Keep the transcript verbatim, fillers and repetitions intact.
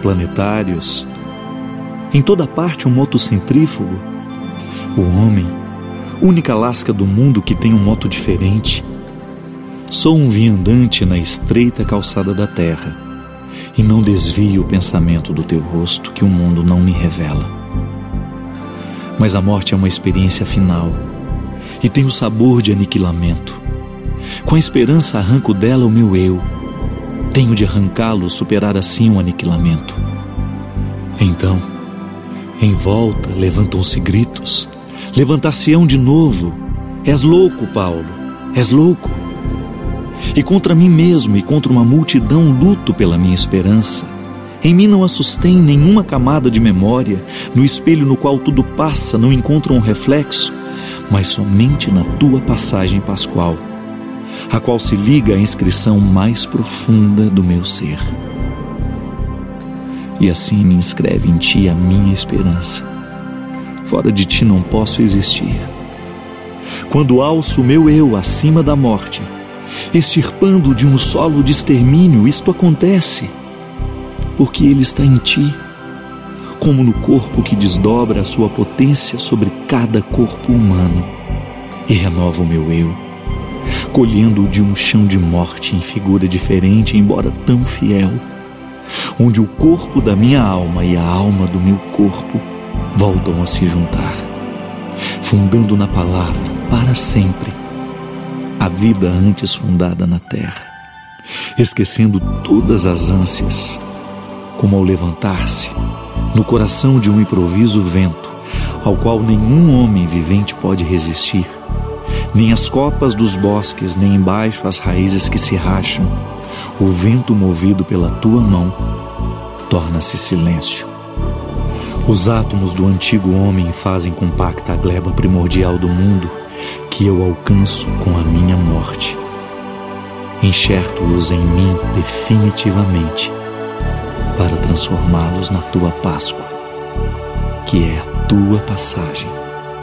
planetários, em toda parte um motocentrífugo. O homem, única lasca do mundo que tem um moto diferente. Sou um viandante na estreita calçada da terra, e não desvio o pensamento do teu rosto que o mundo não me revela. Mas a morte é uma experiência final, e tem o sabor de aniquilamento. Com a esperança arranco dela o meu eu. Tenho de arrancá-lo, superar assim o aniquilamento. Então, em volta levantam-se gritos. Levantar-se-ão de novo. És louco, Paulo, és louco. E contra mim mesmo e contra uma multidão luto pela minha esperança. Em mim não a sustém nenhuma camada de memória. No espelho no qual tudo passa não encontra um reflexo, mas somente na tua passagem pascual, a qual se liga a inscrição mais profunda do meu ser. E assim me inscreve em ti a minha esperança. Fora de ti não posso existir. Quando alço o meu eu acima da morte, extirpando de um solo de extermínio, isto acontece porque ele está em ti, como no corpo que desdobra a sua potência sobre cada corpo humano, e renova o meu eu, colhendo-o de um chão de morte em figura diferente, embora tão fiel, onde o corpo da minha alma e a alma do meu corpo voltam a se juntar, fundando na palavra para sempre a vida antes fundada na terra, esquecendo todas as ânsias, como ao levantar-se no coração de um improviso vento, ao qual nenhum homem vivente pode resistir, nem as copas dos bosques, nem embaixo as raízes que se racham. O vento movido pela tua mão torna-se silêncio. Os átomos do antigo homem fazem compacta a gleba primordial do mundo, que eu alcanço com a minha morte. Enxerto-os em mim definitivamente, para transformá-los na tua Páscoa, que é a tua passagem.